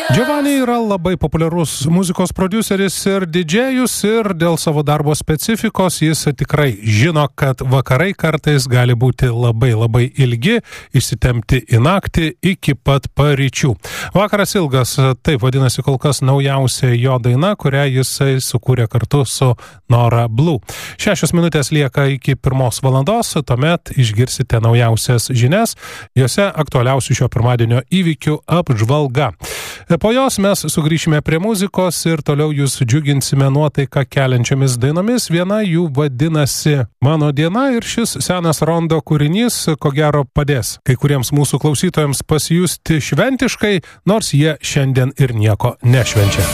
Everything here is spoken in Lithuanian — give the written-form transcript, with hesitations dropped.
Giovanni yra labai populiarus muzikos prodiuseris ir didžėjus ir dėl savo darbo specifikos jis tikrai žino, kad vakarai kartais gali būti labai ilgi, išsitempti į naktį iki pat paryčių. Vakaras ilgas, taip vadinasi kol kas naujausia jo daina, kurią jisai sukūrė kartu su Nora Blue. 6 minutės lieka iki 1 valandos, tuomet išgirsite naujausias žinias, jose aktualiausių šio pirmadienio įvykių apžvalga. Po jos mes sugrįšime prie muzikos ir toliau jūs džiuginsime nuotaiką keliančiomis dainomis. Viena jų vadinasi Mano diena ir šis senas Rondo kūrinys ko gero padės kai kuriems mūsų klausytojams pasijusti šventiškai, nors jie šiandien ir nieko nešvenčia.